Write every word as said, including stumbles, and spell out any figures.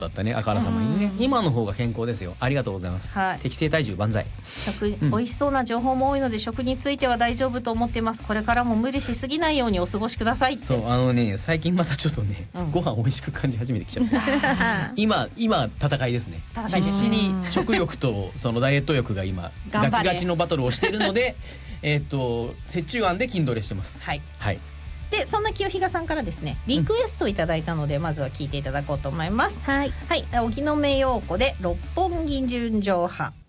だったね、あからさまにね。今の方が健康ですよ。ありがとうございます、はい、適正体重万歳。 食、うん、美味しそうな情報も多いので食については大丈夫と思ってます。これからも無理しすぎないようにお過ごしくださいって。 そう、あのね、最近またちょっとね、うん、ご飯美味しく感じ始めてきちゃった今今戦いですね。 戦いです。 必死に食欲とそのダイエット欲が今ガチガチのバトルをしているのでえっと折衷案で筋トレしてます。 はい、 はい。 でそんな清比嘉さんからですねリクエストをいただいたので、うん、まずは聞いていただこうと思います。 はい、 はい、荻野目洋子で六本木純情派。